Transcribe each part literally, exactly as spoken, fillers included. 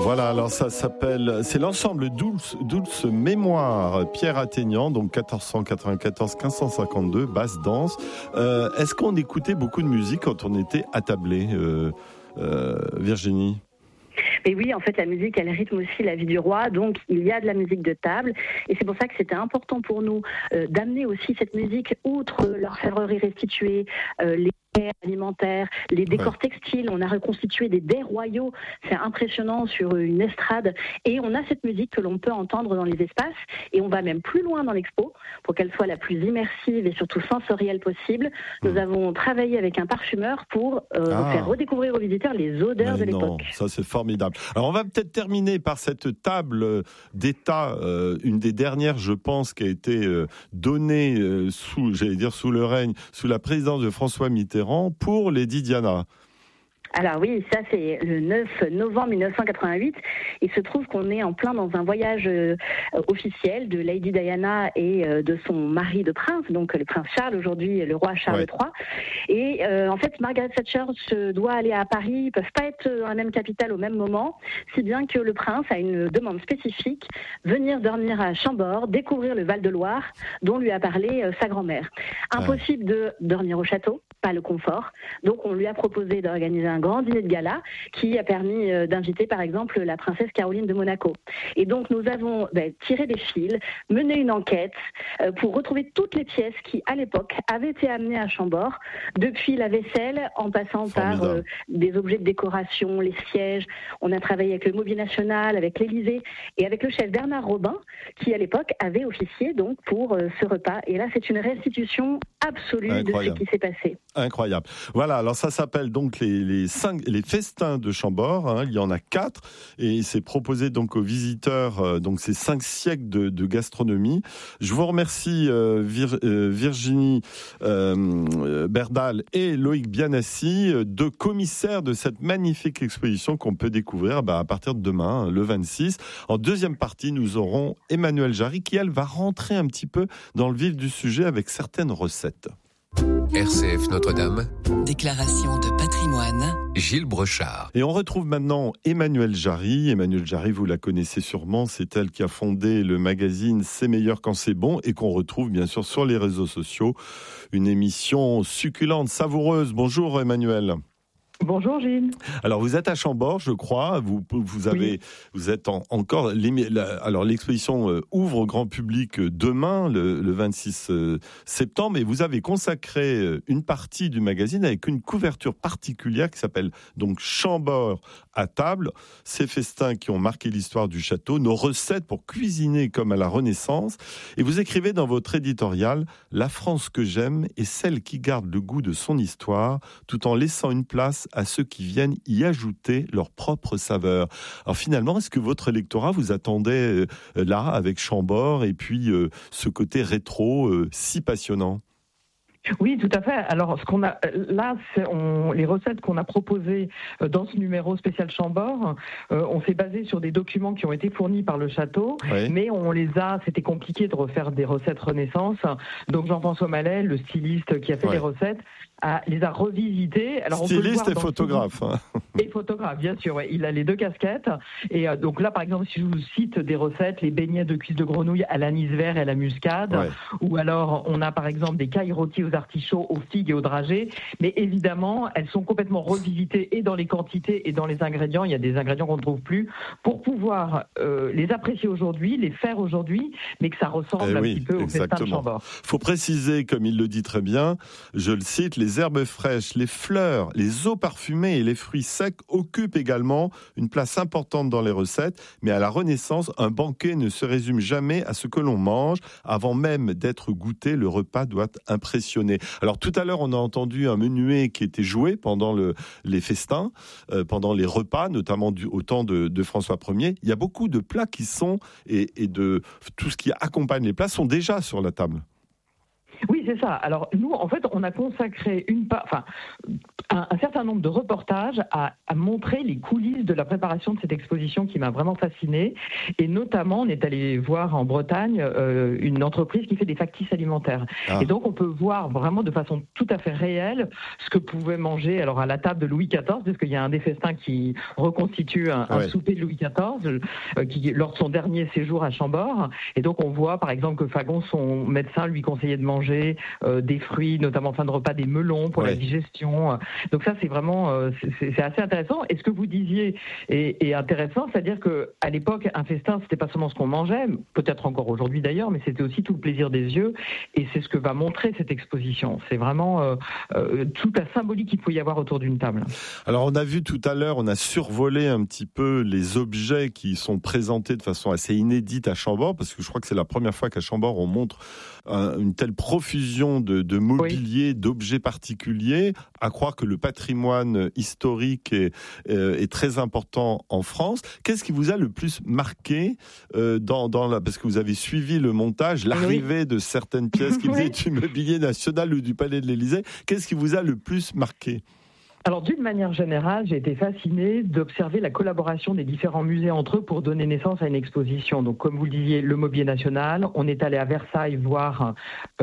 Voilà, alors ça s'appelle, c'est l'ensemble Douce, Douce Mémoire, Pierre Atteignant, donc quatorze cent quatre-vingt-quatorze à quinze cent cinquante-deux, basse danse. Euh, est-ce qu'on écoutait beaucoup de musique quand on était attablé, euh, euh, Virginie ? Et oui, en fait, la musique, elle rythme aussi la vie du roi, donc il y a de la musique de table, et c'est pour ça que c'était important pour nous euh, d'amener aussi cette musique, outre l'orfèvrerie restituée, euh, les alimentaires, les décors ouais. textiles, on a reconstitué des dais royaux, c'est impressionnant sur une estrade, et on a cette musique que l'on peut entendre dans les espaces, et on va même plus loin dans l'expo, pour qu'elle soit la plus immersive et surtout sensorielle possible. Nous mmh. avons travaillé avec un parfumeur pour euh, ah. faire redécouvrir aux visiteurs les odeurs Mais de non, l'époque. Ça c'est formidable. Alors on va peut-être terminer par cette table d'État, euh, une des dernières je pense qui a été euh, donnée euh, sous, j'allais dire sous le règne, sous la présidence de François Mitterrand, pour Lady Diana. Alors oui, ça c'est le neuf novembre mille neuf cent quatre-vingt-huit. Il se trouve qu'on est en plein dans un voyage euh, officiel de Lady Diana et euh, de son mari de prince, donc le prince Charles, aujourd'hui le roi Charles ouais. trois. Et euh, en fait, Margaret Thatcher se doit aller à Paris, ils peuvent pas être dans la même capitale au même moment, si bien que le prince a une demande spécifique, venir dormir à Chambord, découvrir le Val-de-Loire, dont lui a parlé euh, sa grand-mère. Impossible ouais. de dormir au château, pas le confort, donc on lui a proposé d'organiser un grand dîner de gala qui a permis euh, d'inviter par exemple la princesse Caroline de Monaco. Et donc nous avons ben, tiré des fils, mené une enquête euh, pour retrouver toutes les pièces qui à l'époque avaient été amenées à Chambord, depuis la vaisselle en passant Formidable. par euh, des objets de décoration, les sièges. On a travaillé avec le Mobilier National, avec l'Élysée et avec le chef Bernard Robin qui à l'époque avait officié donc pour euh, ce repas. Et là c'est une restitution absolue Incroyable. de ce qui s'est passé. Incroyable. Voilà, alors ça s'appelle donc les, les, cinq, les festins de Chambord, hein, il y en a quatre, et c'est proposé donc aux visiteurs, euh, donc ces cinq siècles de, de gastronomie. Je vous remercie euh, Vir, euh, Virginie euh, Berdal et Loïc Bianassi, deux commissaires de cette magnifique exposition qu'on peut découvrir bah, à partir de demain, le vingt-six. En deuxième partie, nous aurons Emmanuelle Jarry qui, elle, va rentrer un petit peu dans le vif du sujet avec certaines recettes. R C F Notre-Dame. Déclaration de patrimoine. Gilles Brochard. Et on retrouve maintenant Emmanuelle Jarry. Emmanuelle Jarry, vous la connaissez sûrement, c'est elle qui a fondé le magazine C'est meilleur quand c'est bon et qu'on retrouve bien sûr sur les réseaux sociaux. Une émission succulente, savoureuse. Bonjour Emmanuelle. Bonjour Gilles. Alors vous êtes à Chambord, je crois. Vous vous avez oui. vous êtes en, encore. Alors l'exposition ouvre au grand public demain, le, le vingt-six septembre, et vous avez consacré une partie du magazine avec une couverture particulière qui s'appelle donc Chambord à table. Ces festins qui ont marqué l'histoire du château, nos recettes pour cuisiner comme à la Renaissance. Et vous écrivez dans votre éditorial: la France que j'aime est celle qui garde le goût de son histoire, tout en laissant une place à ceux qui viennent y ajouter leur propre saveur. Alors finalement, est-ce que votre lectorat vous attendait euh, là, avec Chambord, et puis euh, ce côté rétro euh, si passionnant ? Oui, tout à fait. Alors, ce qu'on a là, c'est on, les recettes qu'on a proposées dans ce numéro spécial Chambord, euh, on s'est basé sur des documents qui ont été fournis par le château, oui. mais on les a. C'était compliqué de refaire des recettes Renaissance. Donc Jean-François Mallet, le styliste qui a fait oui. les recettes, a, les a revisitées. Alors, styliste et photographe. Hein. Et photographe, bien sûr. Ouais. Il a les deux casquettes. Et euh, donc là, par exemple, si je vous cite des recettes, les beignets de cuisses de grenouille à l'anis vert et à la muscade, ouais. ou alors on a par exemple des cailles rôties aux artichauts, aux figues et aux dragées, mais évidemment, elles sont complètement revisitées et dans les quantités et dans les ingrédients. Il y a des ingrédients qu'on ne trouve plus pour pouvoir euh, les apprécier aujourd'hui, les faire aujourd'hui, mais que ça ressemble eh un oui, petit peu au festin de Chambord. Il faut préciser, comme il le dit très bien, je le cite, les herbes fraîches, les fleurs, les eaux parfumées et les fruits secs occupent également une place importante dans les recettes, mais à la Renaissance, un banquet ne se résume jamais à ce que l'on mange. Avant même d'être goûté, le repas doit impressionner. Alors tout à l'heure, on a entendu un menuet qui était joué pendant le, les festins, euh, pendant les repas, notamment du, au temps de, de François Ier. Il y a beaucoup de plats qui sont, et, et de tout ce qui accompagne les plats, sont déjà sur la table. Oui, Oui, c'est ça. Alors nous, en fait, on a consacré une part, enfin, un, un certain nombre de reportages à, à montrer les coulisses de la préparation de cette exposition qui m'a vraiment fascinée. Et notamment, on est allé voir en Bretagne euh, une entreprise qui fait des factices alimentaires. Ah. Et donc, on peut voir vraiment de façon tout à fait réelle ce que pouvait manger alors à la table de Louis quatorze, parce qu'il y a un des festins qui reconstitue un, ouais. un souper de Louis quatorze, euh, qui lors de son dernier séjour à Chambord. Et donc, on voit par exemple que Fagon, son médecin, lui conseillait de manger euh, des fruits, notamment en fin de repas, des melons pour ouais. la digestion. Donc ça, c'est vraiment, euh, c'est, c'est assez intéressant. Et ce que vous disiez est, est intéressant, c'est-à-dire que à l'époque, un festin, c'était pas seulement ce qu'on mangeait, peut-être encore aujourd'hui d'ailleurs, mais c'était aussi tout le plaisir des yeux. Et c'est ce que va montrer cette exposition. C'est vraiment euh, euh, toute la symbolique qu'il peut y avoir autour d'une table. Alors, on a vu tout à l'heure, on a survolé un petit peu les objets qui sont présentés de façon assez inédite à Chambord, parce que je crois que c'est la première fois qu'à Chambord, on montre un, une telle profusion de, de mobilier, oui. d'objets particuliers, à croire que le patrimoine historique est, euh, est très important en France. Qu'est-ce qui vous a le plus marqué euh, dans, dans la, parce que vous avez suivi le montage, l'arrivée oui. de certaines pièces qui venaient oui. du mobilier national ou du Palais de l'Élysée. Qu'est-ce qui vous a le plus marqué ? Alors, d'une manière générale, j'ai été fascinée d'observer la collaboration des différents musées entre eux pour donner naissance à une exposition. Donc, comme vous le disiez, le Mobilier National. On est allé à Versailles voir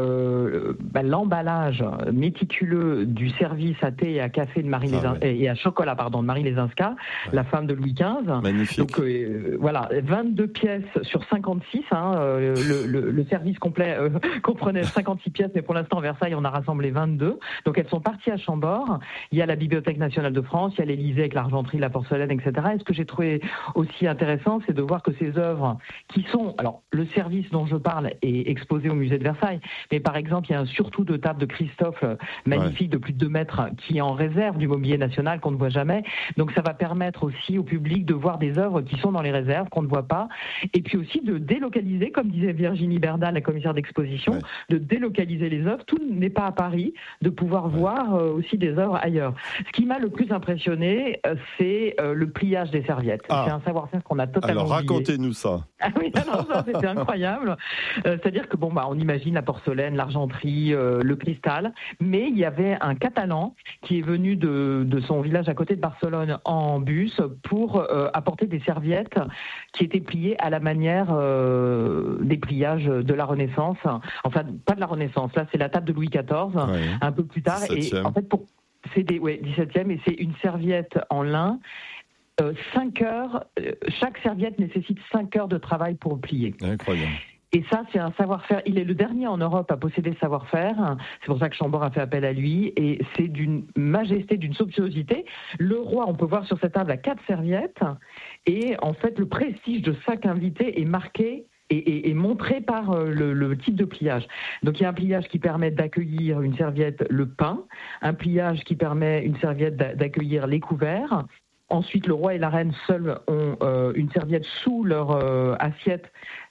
euh, bah, l'emballage méticuleux du service à thé et à café de Marie ah, les ouais. et à chocolat, pardon, de Marie Lesinska, ouais. la femme de Louis quinze. Magnifique. Donc, euh, voilà, vingt-deux pièces sur cinquante-six. Hein, euh, le, le, le service complet euh, comprenait cinquante-six pièces, mais pour l'instant, à Versailles, on a rassemblé vingt-deux. Donc, elles sont parties à Chambord. Il y a la Bibliothèque nationale de France, il y a l'Élysée avec l'argenterie, la porcelaine, et cetera. Et ce que j'ai trouvé aussi intéressant, c'est de voir que ces œuvres qui sont... Alors, le service dont je parle est exposé au musée de Versailles, mais par exemple, il y a un surtout de table de Christophe magnifique ouais. de plus de deux mètres qui est en réserve du Mobilier National, qu'on ne voit jamais. Donc, ça va permettre aussi au public de voir des œuvres qui sont dans les réserves, qu'on ne voit pas. Et puis aussi de délocaliser, comme disait Virginie Berdal, la commissaire d'exposition, ouais. de délocaliser les œuvres. Tout n'est pas à Paris, de pouvoir ouais. voir euh, aussi des œuvres ailleurs. Ce qui m'a le plus impressionné, c'est euh, le pliage des serviettes. Ah. C'est un savoir-faire qu'on a totalement Alors, oublié. racontez-nous ça. Ah oui, alors ça, c'était incroyable. Euh, c'est-à-dire que, bon, bah, on imagine la porcelaine, l'argenterie, euh, le cristal, mais il y avait un Catalan qui est venu de, de son village à côté de Barcelone en bus pour euh, apporter des serviettes qui étaient pliées à la manière euh, des pliages de la Renaissance. Enfin, pas de la Renaissance, là, c'est la table de Louis quatorze, ouais. un peu plus tard. dix-septième. Et en fait, pour C'est des, ouais, dix-septième, et c'est une serviette en lin. Euh, cinq heures, euh, chaque serviette nécessite cinq heures de travail pour plier. Incroyable. Et ça, c'est un savoir-faire. Il est le dernier en Europe à posséder ce savoir-faire. C'est pour ça que Chambord a fait appel à lui. Et c'est d'une majesté, d'une somptuosité. Le roi, on peut voir sur cette table, a quatre serviettes. Et en fait, le prestige de chaque invité est marqué Et, et, et montré par euh, le, le type de pliage. Donc il y a un pliage qui permet d'accueillir une serviette le pain, un pliage qui permet une serviette d'accueillir les couverts. Ensuite, le roi et la reine seuls ont euh, une serviette sous leur euh, assiette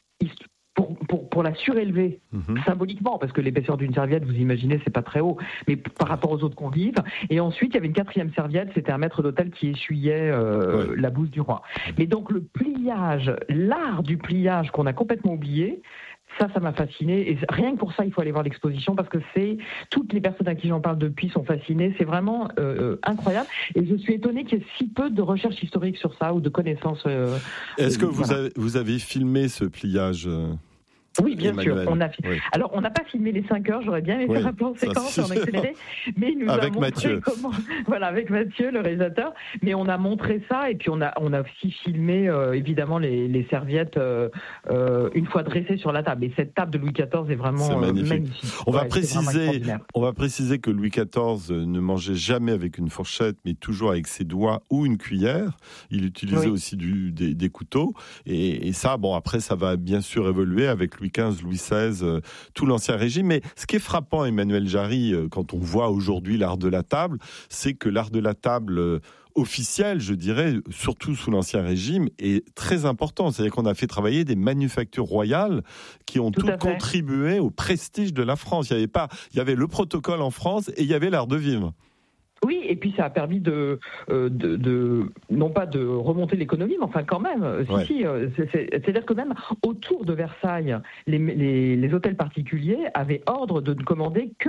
pour, pour, pour la surélever mmh. symboliquement, parce que l'épaisseur d'une serviette, vous imaginez, c'est pas très haut, mais par rapport aux autres convives. Et ensuite, il y avait une quatrième serviette, c'était un maître d'hôtel qui essuyait euh, ouais. la bouse du roi. Mais donc le pliage, l'art du pliage qu'on a complètement oublié, ça, ça m'a fasciné. Et rien que pour ça, il faut aller voir l'exposition, parce que c'est toutes les personnes à qui j'en parle depuis sont fascinées. C'est vraiment euh, incroyable. Et je suis étonnée qu'il y ait si peu de recherches historiques sur ça ou de connaissances. Euh, Est-ce euh, que vous, voilà. avez, vous avez filmé ce pliage euh... Oui, bien Emmanuel. sûr. On a fi... oui. Alors, on n'a pas filmé les cinq heures, j'aurais bien aimé oui, faire un plan séquence en accéléré, mais il nous avec a montré Mathieu. comment... Voilà, avec Mathieu, le réalisateur, mais on a montré ça, et puis on a, on a aussi filmé, euh, évidemment, les, les serviettes euh, euh, une fois dressées sur la table. Et cette table de Louis quatorze est vraiment c'est magnifique. Euh, magnifique. On, ouais, va préciser, on va préciser que Louis quatorze ne mangeait jamais avec une fourchette, mais toujours avec ses doigts ou une cuillère. Il utilisait oui. aussi du, des, des couteaux. Et, et ça, bon, après, ça va bien sûr évoluer avec Louis quinze, Louis seize, tout l'Ancien Régime. Mais ce qui est frappant, Emmanuel Jarry, quand on voit aujourd'hui l'art de la table, c'est que l'art de la table officiel, je dirais, surtout sous l'Ancien Régime, est très important. C'est-à-dire qu'on a fait travailler des manufactures royales qui ont toutes contribué au prestige de la France. Il y avait pas, il y avait le protocole en France et il y avait l'art de vivre. Oui, et puis ça a permis de, euh, de, de non pas de remonter l'économie, mais enfin quand même, ouais. si, si, c'est, c'est, c'est-à-dire que même autour de Versailles, les, les, les hôtels particuliers avaient ordre de ne commander que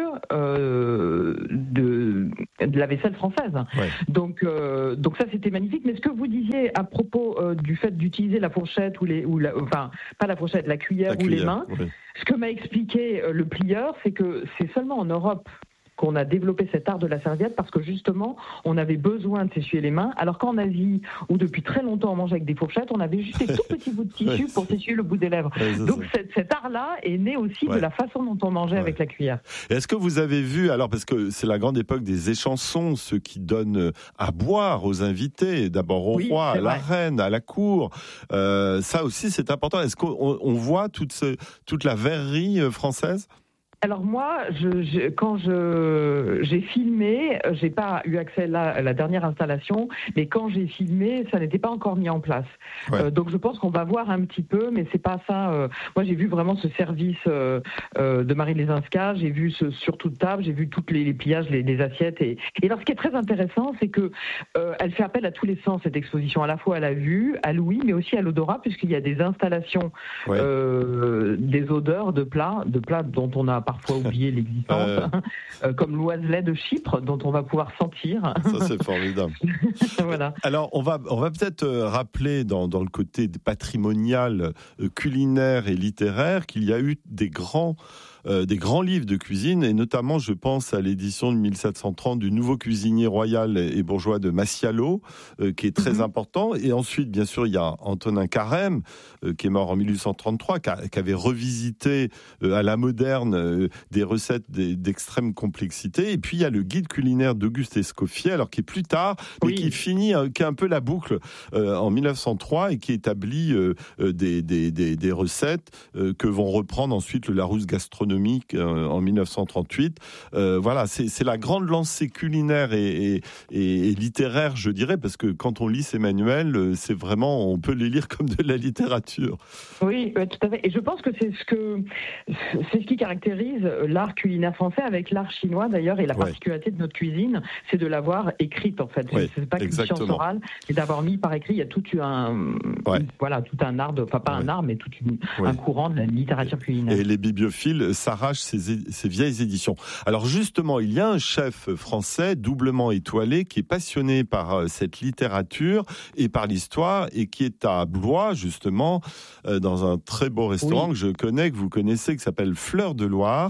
euh, de, de la vaisselle française. Ouais. Donc, euh, donc ça c'était magnifique. Mais ce que vous disiez à propos euh, du fait d'utiliser la fourchette ou les, ou la, enfin pas la fourchette, la cuillère, la ou cuillère, les mains, ouais. Ce que m'a expliqué euh, le plieur, c'est que c'est seulement en Europe qu'on a développé cet art de la serviette parce que justement, on avait besoin de s'essuyer les mains, alors qu'en Asie, où depuis très longtemps on mangeait avec des fourchettes, on avait juste des tout petits bouts de tissu ouais, pour s'essuyer le bout des lèvres. Ouais, Donc cet, cet art-là est né aussi ouais. de la façon dont on mangeait ouais. avec la cuillère. Et est-ce que vous avez vu, alors parce que c'est la grande époque des échansons, ceux qui donnent à boire aux invités, d'abord au oui, roi, à la vrai. reine, à la cour, euh, ça aussi c'est important. Est-ce qu'on on voit toute, ce, toute la verrerie française ? Alors moi, je, je, quand je, j'ai filmé, j'ai pas eu accès là à la dernière installation, mais quand j'ai filmé, ça n'était pas encore mis en place. Ouais. Euh, donc je pense qu'on va voir un petit peu, mais c'est pas ça. Euh, moi, j'ai vu vraiment ce service euh, euh, de Marie Lesinska, j'ai vu ce sur toute table, j'ai vu tous les, les pliages, les, les assiettes. Et, et alors, ce qui est très intéressant, c'est que euh, elle fait appel à tous les sens, cette exposition, à la fois à la vue, à l'ouïe, mais aussi à l'odorat, puisqu'il y a des installations, ouais. euh, des odeurs de plats, de plats dont on a parfois oublié l'existence, euh... comme l'oiselet de Chypre, dont on va pouvoir sentir. Ça, c'est formidable. Voilà. Alors, on va, on va peut-être rappeler dans, dans le côté patrimonial, culinaire et littéraire qu'il y a eu des grands Euh, des grands livres de cuisine, et notamment, je pense à l'édition de mille sept cent trente du nouveau cuisinier royal et bourgeois de Massialo, euh, qui est très mm-hmm. important. Et ensuite, bien sûr, il y a Antonin Carême, euh, qui est mort en mille huit cent trente-trois, qui, a, qui avait revisité euh, à la moderne euh, des recettes des, d'extrême complexité. Et puis, il y a le guide culinaire d'Auguste Escoffier, alors qui est plus tard, mais oui. qui finit, euh, qui est un peu la boucle euh, en mille neuf cent trois et qui établit euh, euh, des, des, des, des recettes euh, que vont reprendre ensuite le Larousse Gastronomie en mille neuf cent trente-huit. Euh, voilà, c'est, c'est la grande lancée culinaire et, et, et, et littéraire, je dirais, parce que quand on lit ces manuels, c'est vraiment, on peut les lire comme de la littérature. Oui, tout à fait. Et je pense que c'est ce que c'est ce qui caractérise l'art culinaire français avec l'art chinois d'ailleurs, et la particularité ouais. de notre cuisine, c'est de l'avoir écrite en fait. Oui, c'est pas qu'une science orale, c'est d'avoir mis par écrit. Il y a tout un ouais. voilà, tout un art, de, enfin pas ouais. un art, mais tout une, ouais. un courant de la littérature culinaire. Et les bibliophiles s'arrachent ces, ces vieilles éditions. Alors justement, il y a un chef français doublement étoilé qui est passionné par cette littérature et par l'histoire, et qui est à Blois justement, dans un très beau restaurant oui. que je connais, que vous connaissez, qui s'appelle Fleur de Loire.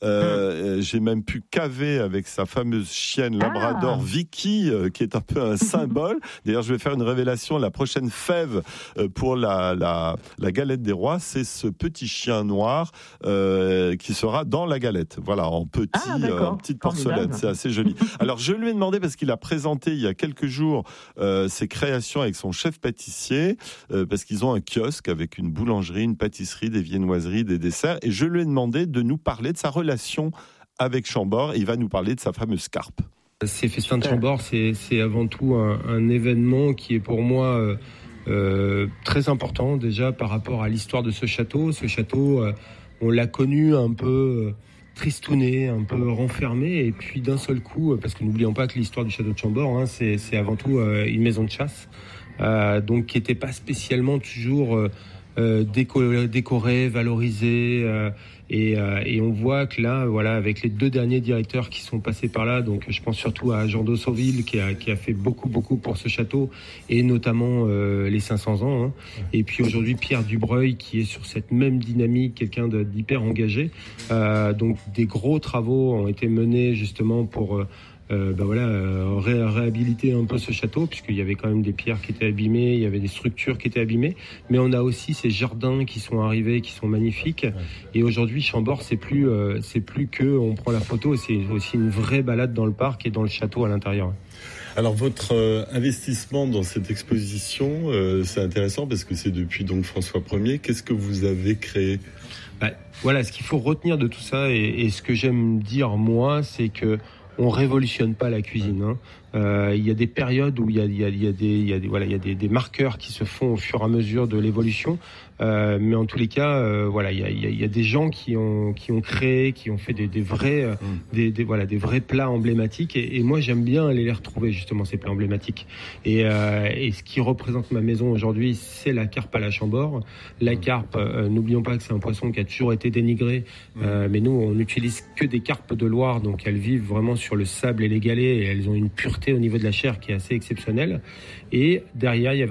Euh, hum. J'ai même pu caver avec sa fameuse chienne labrador ah. Vicky, euh, qui est un peu un symbole. D'ailleurs, je vais faire une révélation. La prochaine fève euh, pour la, la, la galette des rois, c'est ce petit chien noir euh, qui sera dans la galette. Voilà, en petit, ah, euh, en petite porcelaine. C'est assez joli. Alors, je lui ai demandé, parce qu'il a présenté il y a quelques jours euh, ses créations avec son chef pâtissier, euh, parce qu'ils ont un kiosque avec une boulangerie, une pâtisserie, des viennoiseries, des desserts. Et je lui ai demandé de nous parler de sa relation avec Chambord. Et il va nous parler de sa fameuse carpe. Ces festins de Chambord, c'est, c'est avant tout un, un événement qui est pour moi euh, euh, très important, déjà par rapport à l'histoire de ce château. Ce château, euh, on l'a connu un peu... Euh, tristouné, un peu renfermé, et puis d'un seul coup, parce que n'oublions pas que l'histoire du château de Chambord, hein, c'est, c'est avant tout euh, une maison de chasse, euh, donc qui n'était pas spécialement toujours euh, déco- décorée, valorisée, euh, et, euh, et on voit que là, voilà, avec les deux derniers directeurs qui sont passés par là, donc je pense surtout à Jean d'Haussauville qui a, qui a fait beaucoup, beaucoup pour ce château, et notamment euh, les cinq cents ans, hein. Et puis aujourd'hui Pierre Dubreuil qui est sur cette même dynamique, quelqu'un de, d'hyper engagé. Euh, donc des gros travaux ont été menés justement pour... Euh, Euh, ben voilà, euh, ré- réhabiliter un peu ce château, puisqu'il y avait quand même des pierres qui étaient abîmées, il y avait des structures qui étaient abîmées, mais on a aussi ces jardins qui sont arrivés, qui sont magnifiques. Et aujourd'hui, Chambord, c'est plus, euh, c'est plus que on prend la photo, c'est aussi une vraie balade dans le parc et dans le château à l'intérieur. Alors votre euh, investissement dans cette exposition, euh, c'est intéressant parce que c'est depuis donc François Ier. Qu'est-ce que vous avez créé ? Ben, voilà, ce qu'il faut retenir de tout ça, et, et ce que j'aime dire moi, c'est que on révolutionne pas la cuisine. Hein. Euh, il y a des périodes où il y a, il y a, il y a des, il y a des, voilà, il y a des, des marqueurs qui se font au fur et à mesure de l'évolution. Euh, mais en tous les cas, euh, voilà, il y a, il y a, il y a des gens qui ont, qui ont créé, qui ont fait des, des vrais, euh, mmh. des, des, voilà, des vrais plats emblématiques. Et, et moi, j'aime bien aller les retrouver justement ces plats emblématiques. Et, euh, et ce qui représente ma maison aujourd'hui, c'est la carpe à la Chambord. La carpe, euh, n'oublions pas que c'est un poisson qui a toujours été dénigré. Mmh. Euh, mais nous, on n'utilise que des carpes de Loire, donc elles vivent vraiment sur le sable et les galets. Et elles ont une pureté au niveau de la chair qui est assez exceptionnelle. Et derrière, il y a